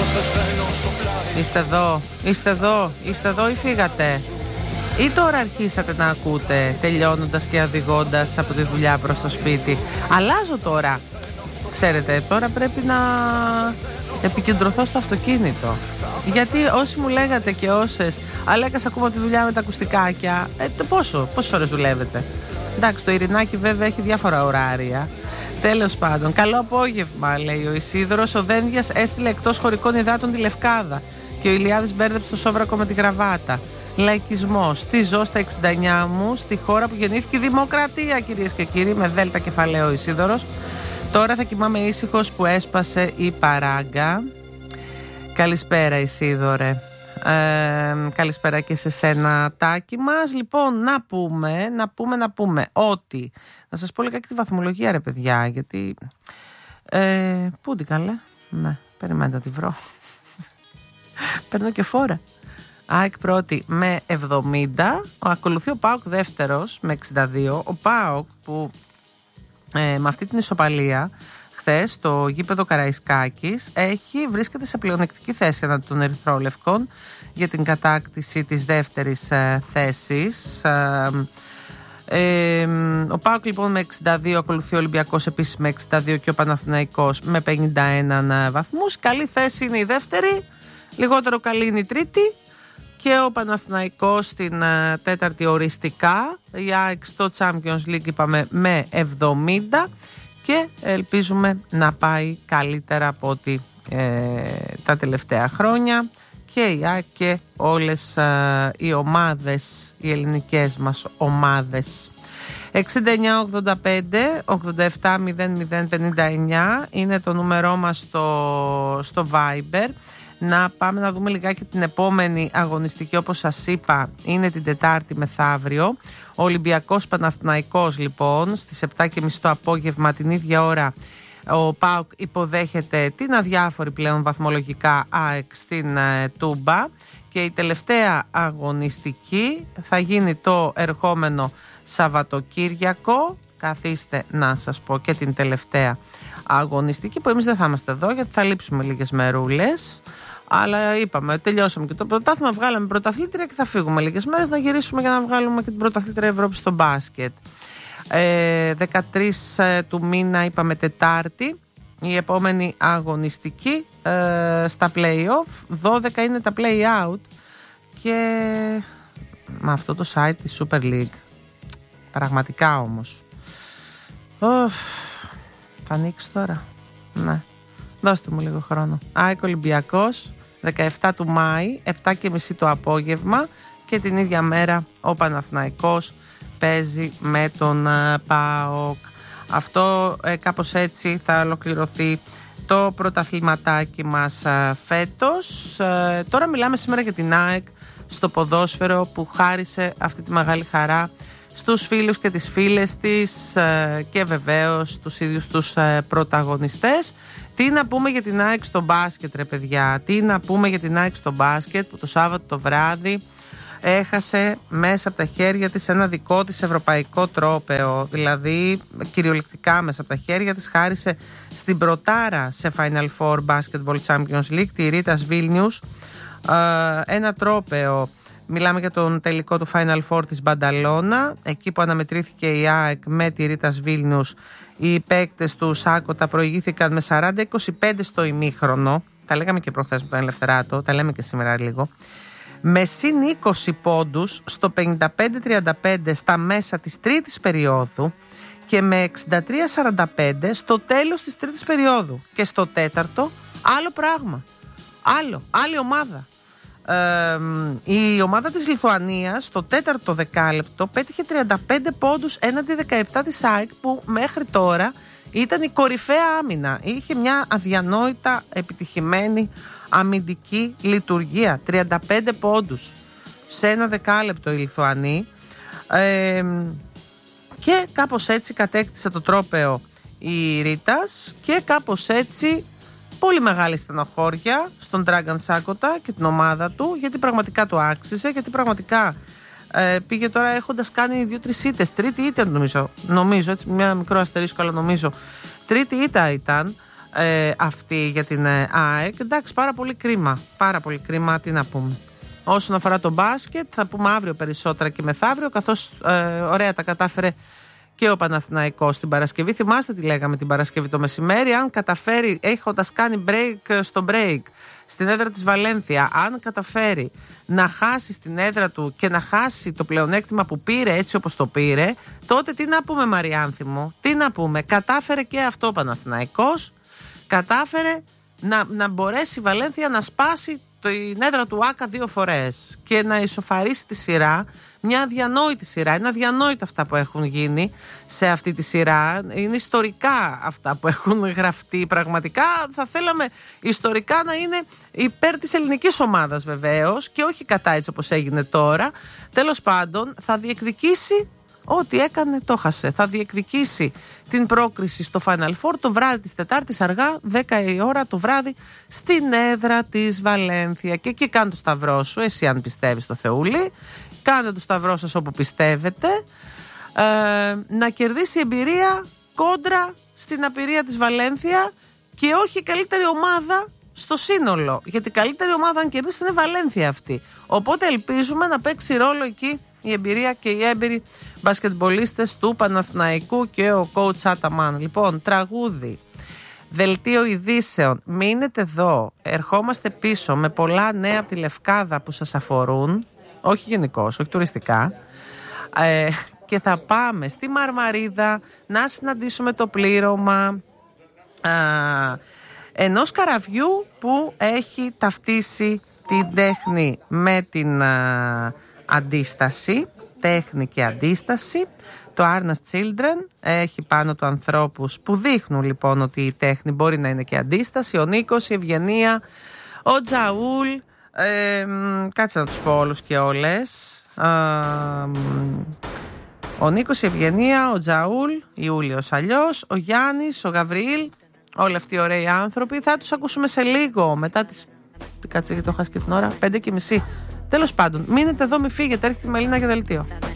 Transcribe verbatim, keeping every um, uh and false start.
Είστε εδώ, είστε εδώ, είστε εδώ ή φύγατε? Ή τώρα αρχίσατε να ακούτε τελειώνοντας και οδηγώντας από τη δουλειά προς το σπίτι? Αλλάζω τώρα. Ξέρετε, τώρα πρέπει να επικεντρωθώ στο αυτοκίνητο. Γιατί όσοι μου λέγατε και όσες, Αλέκας ακούμε από τη δουλειά με τα ακουστικάκια, ε, το πόσο, πόσες ώρες δουλεύετε? Εντάξει, το Ειρηνάκι βέβαια έχει διάφορα ωράρια. Τέλος πάντων, καλό απόγευμα, λέει ο Ισίδωρος. Ο Δένδιας έστειλε εκτός χωρικών υδάτων τη Λευκάδα και ο Ηλιάδης μπέρδεψε το Σόβρακο με τη γραβάτα. Λαϊκισμός. Τι ζω στα εξήντα εννιά μου, στη χώρα που γεννήθηκε η δημοκρατία, κυρίες και κύριοι, με δέλτα κεφαλαίο ο Ισίδωρος. Τώρα θα κοιμάμαι ήσυχος που έσπασε η παράγκα. Καλησπέρα, Ισίδωρε. Ε, καλησπέρα και σε σένα, Τάκη μας. Λοιπόν, να πούμε, να πούμε, να πούμε ότι να σας πω λιγάκι τη βαθμολογία, ρε παιδιά, γιατί ε, πού την καλέ? Ναι, περιμένετε να τη βρω. Παίρνω και φόρα. ΑΕΚ πρώτη με εβδομήντα, ακολουθεί ο ΠΑΟΚ δεύτερος με εξήντα δύο. Ο ΠΑΟΚ που ε, με αυτή την ισοπαλία χθες στο γήπεδο Καραϊσκάκης έχει, βρίσκεται σε πλεονεκτική θέση εναντί των Ερυθρόλευκων για την κατάκτηση της δεύτερης ε, θέσης. Ε, ε, ο ΠΑΟΚ λοιπόν με εξήντα δύο, ακολουθεί ο Ολυμπιακός επίσης με εξήντα δύο και ο Παναθηναϊκός με πενήντα ένα βαθμούς. Καλή θέση είναι η δεύτερη, λιγότερο καλή είναι η τρίτη και ο Παναθηναϊκός στην ε, τέταρτη οριστικά. Η ΑΕΚ στο Champions League είπαμε με εβδομήντα και ελπίζουμε να πάει καλύτερα από ό,τι ε, τα τελευταία χρόνια και η ΑΕΚ και όλες ε, οι ομάδες, οι ελληνικές μας ομάδες. εξήντα εννιά ογδόντα πέντε ογδόντα επτά μηδέν μηδέν πενήντα εννιά είναι το νούμερό μας στο, στο Viber. Να πάμε να δούμε λιγάκι την επόμενη αγωνιστική, όπως σας είπα είναι την Τετάρτη μεθαύριο. Ο Ολυμπιακός Παναθηναϊκός λοιπόν στις επτά και μισή το απόγευμα, την ίδια ώρα ο ΠΑΟΚ υποδέχεται την αδιάφορη πλέον βαθμολογικά ΑΕΚ στην ε, Τούμπα και η τελευταία αγωνιστική θα γίνει το ερχόμενο Σαββατοκύριακο. Καθίστε να σας πω και την τελευταία αγωνιστική που εμείς δεν θα είμαστε εδώ γιατί θα λείψουμε λίγες μερούλες. Αλλά είπαμε, τελειώσαμε και το πρωτάθλημα, βγάλαμε πρωταθλήτρια και θα φύγουμε λίγες μέρες να γυρίσουμε για να βγάλουμε και την πρωταθλήτρια Ευρώπη στο μπάσκετ. Ε, δεκατρείς του μήνα είπαμε Τετάρτη, η επόμενη αγωνιστική ε, στα play-off, δώδεκα είναι τα play-out και με αυτό το site της Super League. Πραγματικά όμως. Οφ, θα ανοίξει τώρα. Ναι. Δώστε μου λίγο χρόνο. ΑΕΚ Ολυμπιακός, δεκαεπτά του Μάη, επτά και μισή το απόγευμα και την ίδια μέρα ο Παναθηναϊκός παίζει με τον uh, ΠΑΟΚ. Αυτό ε, κάπως έτσι θα ολοκληρωθεί το πρωταθληματάκι μας uh, φέτος. Uh, τώρα μιλάμε σήμερα για την ΑΕΚ στο ποδόσφαιρο που χάρισε αυτή τη μεγάλη χαρά στους φίλους και τις φίλες της uh, και βεβαίως τους ίδιους τους uh, πρωταγωνιστές. Τι να πούμε για την ΑΕΚ στο μπάσκετ, ρε παιδιά, τι να πούμε για την ΑΕΚ στο μπάσκετ που το Σάββατο το βράδυ έχασε μέσα από τα χέρια της ένα δικό της ευρωπαϊκό τρόπαιο, δηλαδή κυριολεκτικά μέσα από τα χέρια της χάρισε στην πρωτάρα σε Final Four Basketball Champions League, τη Ρίτας Βίλνιους, ένα τρόπαιο. Μιλάμε για τον τελικό του Final Four της Μπανταλώνα, εκεί που αναμετρήθηκε η ΑΕΚ με τη Ρίτας Βίλνιους. Οι παίκτες του Σάκοτα προηγήθηκαν με σαράντα είκοσι πέντε στο ημίχρονο. Τα λέγαμε και προχθές με τον Ελευθεράτο, τα λέμε και σήμερα λίγο. Με συν είκοσι πόντους στο πενήντα πέντε τριάντα πέντε στα μέσα της τρίτης περίοδου και με εξήντα τρία σαράντα πέντε στο τέλος της τρίτης περίοδου. Και στο τέταρτο άλλο πράγμα. Άλλο, άλλη ομάδα. Ε, η ομάδα της Λιθουανίας στο τέταρτο δεκάλεπτο πέτυχε τριάντα πέντε πόντους έναντι δεκαεπτά της ΑΕΚ που μέχρι τώρα ήταν η κορυφαία άμυνα. Είχε μια αδιανόητα επιτυχημένη αμυντική λειτουργία. τριάντα πέντε πόντους σε ένα δεκάλεπτο η Λιθουανή. Ε, και κάπως έτσι κατέκτησε το τρόπαιο η Ρίτας και κάπως έτσι πολύ μεγάλη στενοχώρια στον Dragan Σάκοτα και την ομάδα του, γιατί πραγματικά το άξιζε, γιατί πραγματικά ε, πήγε τώρα έχοντας κάνει δύο-τρεις ήττες. Τρίτη ήττα νομίζω, νομίζω, έτσι μια μικρό αστερίσκο, αλλά νομίζω τρίτη ήττα ήταν. ε, αυτή για την ε, ΑΕΚ. Εντάξει, πάρα πολύ κρίμα. Πάρα πολύ κρίμα, τι να πούμε. Όσον αφορά το μπάσκετ, θα πούμε αύριο περισσότερα και μεθαύριο, καθώς ε, ωραία τα κατάφερε και ο Παναθηναϊκός την Παρασκευή. Θυμάστε τι λέγαμε την Παρασκευή το μεσημέρι? Αν καταφέρει, έχοντας κάνει break στο break στην έδρα της Βαλένθια, αν καταφέρει να χάσει στην έδρα του και να χάσει το πλεονέκτημα που πήρε έτσι όπως το πήρε, τότε τι να πούμε, Μαριάνθη μου, τι να πούμε? Κατάφερε και αυτό ο Παναθηναϊκός, κατάφερε να, να μπορέσει η Βαλένθια να σπάσει την έδρα του Άκα δύο φορές και να ισοφαρίσει τη σειρά. Μια αδιανόητη σειρά. Είναι αδιανόητα αυτά που έχουν γίνει σε αυτή τη σειρά. Είναι ιστορικά αυτά που έχουν γραφτεί. Πραγματικά θα θέλαμε ιστορικά να είναι υπέρ της ελληνικής ομάδας βεβαίως και όχι κατά, έτσι όπως έγινε τώρα. Τέλος πάντων, θα διεκδικήσει ό,τι έκανε, το χασε. Θα διεκδικήσει την πρόκριση στο Final Four το βράδυ της Τετάρτης, αργά δέκα η ώρα το βράδυ, στην έδρα της Βαλένθια. Και εκεί κάνε το σταυρό σου, εσύ αν πιστεύεις στο Θεούλη. Κάντε το σταυρό σας όπου πιστεύετε. Ε, να κερδίσει εμπειρία κόντρα στην απειρία της Βαλένθια και όχι η καλύτερη ομάδα στο σύνολο. Γιατί η καλύτερη ομάδα, αν κερδίσει, είναι Βαλένθια αυτή. Οπότε ελπίζουμε να παίξει ρόλο εκεί η εμπειρία και οι έμπειροι μπασκετμπολίστες του Παναθηναϊκού και ο coach Αταμάν. Λοιπόν, τραγούδι, δελτίο ειδήσεων. Μείνετε εδώ. Ερχόμαστε πίσω με πολλά νέα από τη Λευκάδα που σας αφορούν. Όχι γενικώς, όχι τουριστικά. Ε, και θα πάμε στη Μαρμαρίδα να συναντήσουμε το πλήρωμα α, ενός καραβιού που έχει ταυτίσει την τέχνη με την α, αντίσταση. Τέχνη και αντίσταση. Το Arnas Children έχει πάνω του ανθρώπους που δείχνουν λοιπόν ότι η τέχνη μπορεί να είναι και αντίσταση. Ο Νίκος, η Ευγενία, ο Τζαούλ. Ε, κάτσε να τους πω όλους και όλες. ε, Ο Νίκος, η Ευγενία, ο Τζαούλ, Ιούλιος αλλιώς, ο Γιάννης, ο Γαβριήλ. Όλοι αυτοί οι ωραίοι άνθρωποι. Θα τους ακούσουμε σε λίγο μετά τις... Κάτσε γιατί το χάσει και την ώρα, πέντε και μισή. Τέλος πάντων, μείνετε εδώ, μη φύγετε, έρχεται η Μελίνα για δελτίο.